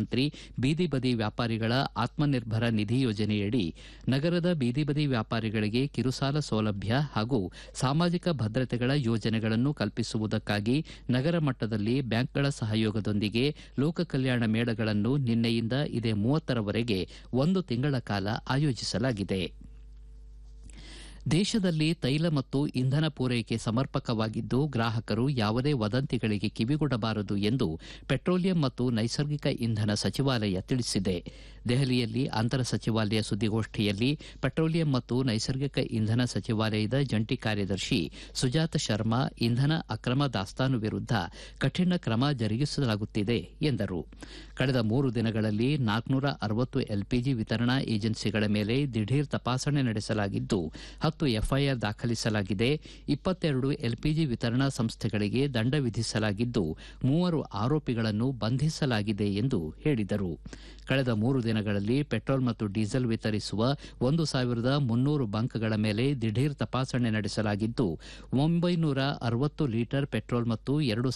ಪ್ರಧಾನಮಂತ್ರಿ ಬೀದಿ ಬದಿ ವ್ಯಾಪಾರಿಗಳ ಆತ್ಮನಿರ್ಭರ ನಿಧಿ ಯೋಜನೆಯಡಿ ನಗರದ ಬೀದಿ ಬದಿ ವ್ಯಾಪಾರಿಗಳಿಗೆ ಕಿರುಸಾಲ ಸೌಲಭ್ಯ ಹಾಗೂ ಸಾಮಾಜಿಕ ಭದ್ರತೆಗಳ ಯೋಜನೆಗಳನ್ನು ಕಲ್ಪಿಸುವುದಕ್ಕಾಗಿ ನಗರ ಮಟ್ಟದಲ್ಲಿ ಬ್ಯಾಂಕ್ಗಳ ಸಹಯೋಗದೊಂದಿಗೆ ಲೋಕ ಕಲ್ಯಾಣ ಮೇಳಗಳನ್ನು ನಿನ್ನೆಯಿಂದ ಇದೇ 30ರವರೆಗೆ 1 ತಿಂಗಳ ಕಾಲ ಆಯೋಜಿಸಲಾಗಿದೆ. ದೇಶದಲ್ಲಿ ತೈಲ ಮತ್ತು ಇಂಧನ ಪೂರೈಕೆ ಸಮರ್ಪಕವಾಗಿದ್ದು ಗ್ರಾಹಕರು ಯಾವುದೇ ವದಂತಿಗಳಿಗೆ ಕಿವಿಗೊಡಬಾರದು ಎಂದು ಪೆಟ್ರೋಲಿಯಂ ಮತ್ತು ನೈಸರ್ಗಿಕ ಇಂಧನ ಸಚಿವಾಲಯ ತಿಳಿಸಿದೆ. ದೆಹಲಿಯಲ್ಲಿ ಅಂತರ ಸಚಿವಾಲಯ ಸುದ್ದಿಗೋಷ್ಠಿಯಲ್ಲಿ ಪೆಟ್ರೋಲಿಯಂ ಮತ್ತು ನೈಸರ್ಗಿಕ ಇಂಧನ ಸಚಿವಾಲಯದ ಜಂಟಿ ಕಾರ್ಯದರ್ಶಿ ಸುಜಾತ ಶರ್ಮಾ ಇಂಧನ ಅಕ್ರಮ ದಾಸ್ತಾನು ವಿರುದ್ಧ ಕಠಿಣ ಕ್ರಮ ಜರುಗಿಸಲಾಗುತ್ತಿದೆ ಎಂದರು. ಕಳೆದ 3 ದಿನಗಳಲ್ಲಿ 460 ಎಲ್ಪಿಜಿ ವಿತರಣಾ ಏಜೆನ್ಸಿಗಳ ಮೇಲೆ ದಿಢೀರ್ ತಪಾಸಣೆ ನಡೆಸಲಾಗಿದ್ದು 10 ಎಫ್ಐಆರ್ ದಾಖಲಿಸಲಾಗಿದೆ. 22 ಎಲ್ಪಿಜಿ ವಿತರಣಾ ಸಂಸ್ಥೆಗಳಿಗೆ ದಂಡ ವಿಧಿಸಲಾಗಿದ್ದು 3 ಆರೋಪಿಗಳನ್ನು ಬಂಧಿಸಲಾಗಿದೆ ಎಂದು ಹೇಳಿದರು. ಕಳೆದ 3 ದಿನಗಳಲ್ಲಿ ಪೆಟ್ರೋಲ್ ಮತ್ತು ಡೀಸೆಲ್ ವಿತರಿಸುವ 1300 ಬಂಕ್ಗಳ ಮೇಲೆ ದಿಢೀರ್ ತಪಾಸಣೆ ನಡೆಸಲಾಗಿದ್ದು 960 ಲೀಟರ್ ಪೆಟ್ರೋಲ್ ಮತ್ತು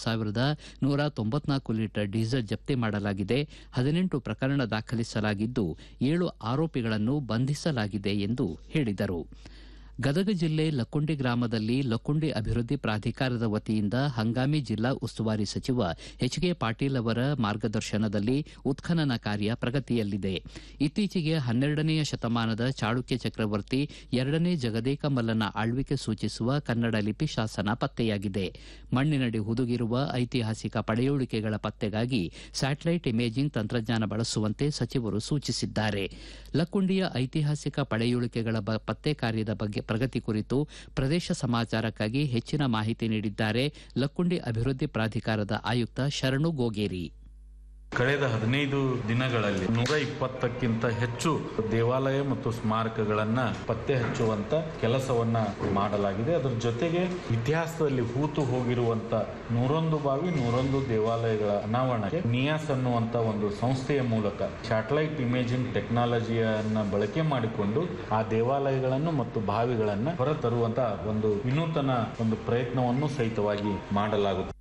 2194 ಲೀಟರ್ ಡೀಸೆಲ್ ಜಪ್ತಿ ಮಾಡಲಾಗಿದೆ. 18 ಪ್ರಕರಣ ದಾಖಲಿಸಲಾಗಿದ್ದು 7 ಆರೋಪಿಗಳನ್ನು ಬಂಧಿಸಲಾಗಿದೆ ಎಂದು ಹೇಳಿದರು. ಗದಗ ಜಿಲ್ಲೆ ಲಕ್ಕುಂಡಿ ಗ್ರಾಮದಲ್ಲಿ ಲಕ್ಕುಂಡಿ ಅಭಿವೃದ್ಧಿ ಪ್ರಾಧಿಕಾರದ ವತಿಯಿಂದ ಹಂಗಾಮಿ ಜಿಲ್ಲಾ ಉಸ್ತುವಾರಿ ಸಚಿವ ಎಚ್ ಕೆ ಪಾಟೀಲ್ ಅವರ ಮಾರ್ಗದರ್ಶನದಲ್ಲಿ ಉತ್ಖನನ ಕಾರ್ಯ ಪ್ರಗತಿಯಲ್ಲಿದೆ. ಇತ್ತೀಚೆಗೆ 12ನೇ ಶತಮಾನದ ಚಾಳುಕ್ಯ ಚಕ್ರವರ್ತಿ 2ನೇ ಜಗದೇಕ ಮಲ್ಲನ ಆಳ್ವಿಕೆ ಸೂಚಿಸುವ ಕನ್ನಡ ಲಿಪಿ ಶಾಸನ ಪತ್ತೆಯಾಗಿದೆ. ಮಣ್ಣಿನಡಿ ಹುದುಗಿರುವ ಐತಿಹಾಸಿಕ ಪಳೆಯುಳಿಕೆಗಳ ಪತ್ತೆಗಾಗಿ ಸ್ಯಾಟಲೈಟ್ ಇಮೇಜಿಂಗ್ ತಂತ್ರಜ್ಞಾನ ಬಳಸುವಂತೆ ಸಚಿವರು ಸೂಚಿಸಿದ್ದಾರೆ. ಲಕ್ಕುಂಡಿಯ ಐತಿಹಾಸಿಕ ಪಳೆಯುಳಿಕೆಗಳ ಪತ್ತೆ ಕಾರ್ಯದ ಬಗ್ಗೆ ಪ್ರಗತಿ ಕುರಿತು ಪ್ರದೇಶ ಸಮಾಚಾರಕ್ಕಾಗಿ ಹೆಚ್ಚಿನ ಮಾಹಿತಿ ನೀಡಿದ್ದಾರೆ ಲಕ್ಕುಂಡಿ ಅಭಿವೃದ್ಧಿ ಪ್ರಾಧಿಕಾರದ ಆಯುಕ್ತ ಶರಣು ಗೋಗೇರಿ. ಕಳೆದ 15 ದಿನಗಳಲ್ಲಿ 120ಕ್ಕಿಂತ ಹೆಚ್ಚು ದೇವಾಲಯ ಮತ್ತು ಸ್ಮಾರಕಗಳನ್ನ ಪತ್ತೆ ಹಚ್ಚುವಂತ ಕೆಲಸವನ್ನ ಮಾಡಲಾಗಿದೆ. ಅದರ ಜೊತೆಗೆ ಇತಿಹಾಸದಲ್ಲಿ ಹೂತು ಹೋಗಿರುವಂತ 101 ಬಾವಿ 101 ದೇವಾಲಯಗಳ ಅನಾವರಣಕ್ಕೆ ನಿಯಾಸ್ ಅನ್ನುವಂತ ಒಂದು ಸಂಸ್ಥೆಯ ಮೂಲಕ ಸ್ಯಾಟಲೈಟ್ ಇಮೇಜಿಂಗ್ ಟೆಕ್ನಾಲಜಿಯನ್ನ ಬಳಕೆ ಮಾಡಿಕೊಂಡು ಆ ದೇವಾಲಯಗಳನ್ನು ಮತ್ತು ಬಾವಿಗಳನ್ನ ಹೊರತರುವಂತ ಒಂದು ವಿನೂತನ ಒಂದು ಪ್ರಯತ್ನವನ್ನು ಸಹಿತವಾಗಿ ಮಾಡಲಾಗುತ್ತದೆ.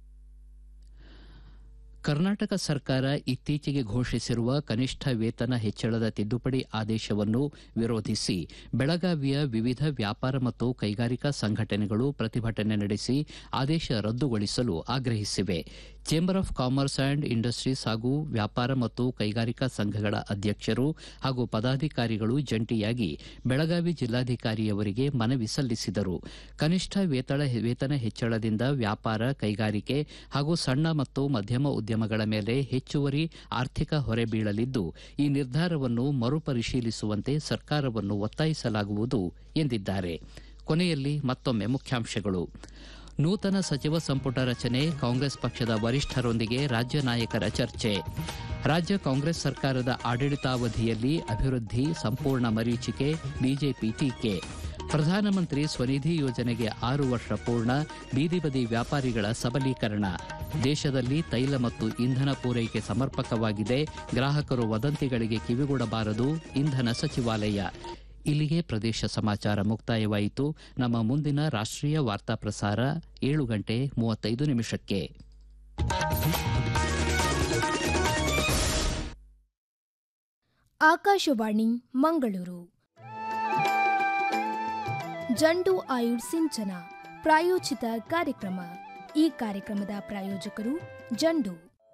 ಕರ್ನಾಟಕ ಸರ್ಕಾರ ಇತ್ತೀಚೆಗೆ ಘೋಷಿಸಿರುವ ಕನಿಷ್ಠ ವೇತನ ಹೆಚ್ಚಳದ ತಿದ್ದುಪಡಿ ಆದೇಶವನ್ನು ವಿರೋಧಿಸಿ ಬೆಳಗಾವಿಯ ವಿವಿಧ ವ್ಯಾಪಾರ ಮತ್ತು ಕೈಗಾರಿಕಾ ಸಂಘಟನೆಗಳು ಪ್ರತಿಭಟನೆ ನಡೆಸಿ ಆದೇಶ ರದ್ದುಗೊಳಿಸಲು ಆಗ್ರಹಿಸಿವೆ. Chamber of commerce and industries ಹಾಗೂ ವ್ಯಾಪಾರ ಮತ್ತು ಕೈಗಾರಿಕಾ ಸಂಘಗಳ ಅಧ್ಯಕ್ಷರು ಹಾಗೂ ಪದಾಧಿಕಾರಿಗಳು ಜಂಟಿಯಾಗಿ ಬೆಳಗಾವಿ ಜಿಲ್ಲಾಧಿಕಾರಿಯವರಿಗೆ ಮನವಿ ಸಲ್ಲಿಸಿದರು. ಕನಿಷ್ಠ ವೇತನ ಹೆಚ್ಚಳದಿಂದ ವ್ಯಾಪಾರ, ಕೈಗಾರಿಕೆ ಹಾಗೂ ಸಣ್ಣ ಮತ್ತು ಮಧ್ಯಮ ಉದ್ಯಮಗಳ ಮೇಲೆ ಹೆಚ್ಚುವರಿ ಆರ್ಥಿಕ ಹೊರೆ ಬೀಳಲಿದ್ದು ಈ ನಿರ್ಧಾರವನ್ನು ಮರುಪರಿಶೀಲಿಸುವಂತೆ ಸರ್ಕಾರವನ್ನು ಒತ್ತಾಯಿಸಲಾಗುವುದು ಎಂದಿದ್ದಾರೆ. ಕೊನೆಯಲ್ಲಿ ಮತ್ತೊಮ್ಮೆ ಮುಖ್ಯಾಂಶಗಳು. ನೂತನ ಸಚಿವ ಸಂಪುಟ ರಚನೆ, ಕಾಂಗ್ರೆಸ್ ಪಕ್ಷದ ವರಿಷ್ಠರೊಂದಿಗೆ ರಾಜ್ಯ ನಾಯಕರ ಚರ್ಚೆ. ರಾಜ್ಯ ಕಾಂಗ್ರೆಸ್ ಸರ್ಕಾರದ ಆಡಳಿತಾವಧಿಯಲ್ಲಿ ಅಭಿವೃದ್ಧಿ ಸಂಪೂರ್ಣ ಮರೀಚಿಕೆ, ಬಿಜೆಪಿ ಟೀಕೆ. ಪ್ರಧಾನಮಂತ್ರಿ ಸ್ವನಿಧಿ ಯೋಜನೆಗೆ 6 ವರ್ಷ ಪೂರ್ಣ, ಬೀದಿ ಬದಿ ವ್ಯಾಪಾರಿಗಳ ಸಬಲೀಕರಣ. ದೇಶದಲ್ಲಿ ತೈಲ ಮತ್ತು ಇಂಧನ ಪೂರೈಕೆ ಸಮರ್ಪಕವಾಗಿದೆ, ಗ್ರಾಹಕರು ವದಂತಿಗಳಿಗೆ ಕಿವಿಗೊಡಬಾರದು, ಇಂಧನ ಸಚಿವಾಲಯ. ಇಲ್ಲಿಗೆ ಪ್ರದೇಶ ಸಮಾಚಾರ ಮುಕ್ತಾಯವಾಯಿತು. ನಮ್ಮ ಮುಂದಿನ ರಾಷ್ಟ್ರೀಯ ವಾರ್ತಾ ಪ್ರಸಾರ 7:35. ಆಕಾಶವಾಣಿ ಮಂಗಳೂರು. ಜಂಡು ಆಯುರ್ ಸಿಂಚನ ಪ್ರಾಯೋಜಿತ ಕಾರ್ಯಕ್ರಮ. ಈ ಕಾರ್ಯಕ್ರಮದ ಪ್ರಾಯೋಜಕರು ಜಂಡು.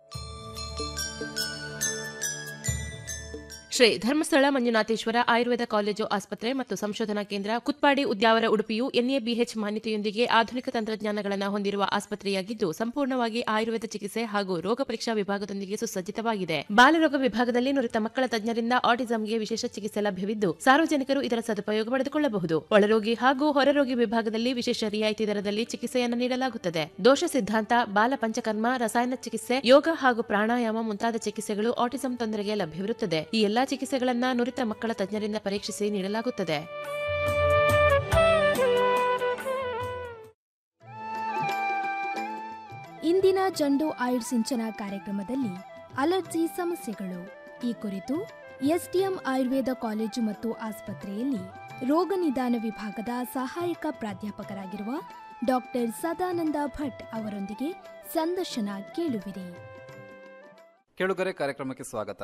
ಶ್ರೀ ಧರ್ಮಸ್ಥಳ ಮಂಜುನಾಥೇಶ್ವರ ಆಯುರ್ವೇದ ಕಾಲೇಜು ಆಸ್ಪತ್ರೆ ಮತ್ತು ಸಂಶೋಧನಾ ಕೇಂದ್ರ ಕುತ್ಪಾಡಿ ಉದ್ಯಾವರ ಉಡುಪಿಯು ಎನ್ಎಬಿಎಚ್ ಮಾನ್ಯತೆಯೊಂದಿಗೆ ಆಧುನಿಕ ತಂತ್ರಜ್ಞಾನಗಳನ್ನು ಹೊಂದಿರುವ ಆಸ್ಪತ್ರೆಯಾಗಿದ್ದು ಸಂಪೂರ್ಣವಾಗಿ ಆಯುರ್ವೇದ ಚಿಕಿತ್ಸೆ ಹಾಗೂ ರೋಗ ಪರೀಕ್ಷಾ ವಿಭಾಗದೊಂದಿಗೆ ಸುಸಜ್ಜಿತವಾಗಿದೆ. ಬಾಲರೋಗ ವಿಭಾಗದಲ್ಲಿ ನುರಿತ ಮಕ್ಕಳ ತಜ್ಞರಿಂದ ಆಟಿಸಂಗೆ ವಿಶೇಷ ಚಿಕಿತ್ಸೆ ಲಭ್ಯವಿದ್ದು ಸಾರ್ವಜನಿಕರು ಇದರ ಸದುಪಯೋಗ ಪಡೆದುಕೊಳ್ಳಬಹುದು. ಒಳರೋಗಿ ಹಾಗೂ ಹೊರರೋಗಿ ವಿಭಾಗದಲ್ಲಿ ವಿಶೇಷ ರಿಯಾಯಿತಿ ದರದಲ್ಲಿ ಚಿಕಿತ್ಸೆಯನ್ನು ನೀಡಲಾಗುತ್ತದೆ. ದೋಷ ಸಿದ್ಧಾಂತ, ಬಾಲ ಪಂಚಕರ್ಮ, ರಸಾಯನ ಚಿಕಿತ್ಸೆ, ಯೋಗ ಹಾಗೂ ಪ್ರಾಣಾಯಾಮ ಮುಂತಾದ ಚಿಕಿತ್ಸೆಗಳು ಆಟಿಸಂ ತೊಂದರೆಗೆ ಲಭ್ಯವಿರುತ್ತದೆ. ಈ ಎಲ್ಲಾ ಚಿಕಿತ್ಸೆಗಳನ್ನು ನುರಿತ ಮಕ್ಕಳ ತಜ್ಞರಿಂದ ಪರೀಕ್ಷಿಸಿ ನೀಡಲಾಗುತ್ತದೆ. ಇಂದಿನ ಜಂಡು ಆಯುರ್ ಸಿಂಚನ ಕಾರ್ಯಕ್ರಮದಲ್ಲಿ ಅಲರ್ಜಿ ಸಮಸ್ಯೆಗಳು ಈ ಕುರಿತು ಎಸ್ಡಿಎಂ ಆಯುರ್ವೇದ ಕಾಲೇಜು ಮತ್ತು ಆಸ್ಪತ್ರೆಯಲ್ಲಿ ರೋಗ ನಿದಾನ ವಿಭಾಗದ ಸಹಾಯಕ ಪ್ರಾಧ್ಯಾಪಕರಾಗಿರುವ ಡಾಕ್ಟರ್ ಸದಾನಂದ ಭಟ್ ಅವರೊಂದಿಗೆ ಸಂದರ್ಶನ ಕೇಳುವಿರಿ. ಕೇಳುಗರೆ, ಕಾರ್ಯಕ್ರಮಕ್ಕೆ ಸ್ವಾಗತ.